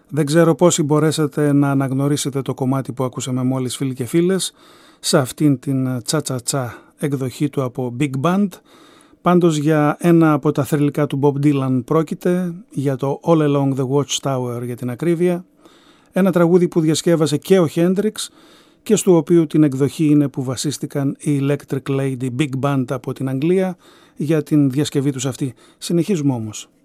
Δεν ξέρω πόσοι μπορέσατε να αναγνωρίσετε το κομμάτι που ακούσαμε μόλις, φίλοι και φίλες, σε αυτήν την τσα-τσα-τσα εκδοχή του από Big Band. Πάντως για ένα από τα θρυλικά του Bob Dylan πρόκειται, για το All Along the Watchtower για την ακρίβεια, ένα τραγούδι που διασκεύασε και ο Hendrix και στο οποίο την εκδοχή είναι που βασίστηκαν οι Electric Lady Big Band από την Αγγλία για την διασκευή τους αυτή. Συνεχίζουμε όμως.